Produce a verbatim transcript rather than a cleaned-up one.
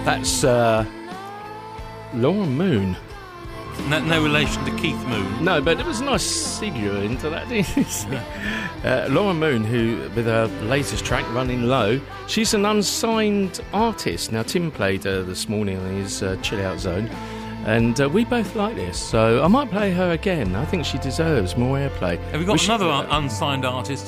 That's uh, Lauren Moon. No, no relation to Keith Moon. No, but it was a nice segue into that, didn't you see? uh, Lauren Moon, who, with her latest track, Running Low, she's an unsigned artist. Now, Tim played her this morning on his uh, Chill Out Zone, and uh, we both like this, so I might play her again. I think she deserves more airplay. Have you got We should- another un- unsigned artist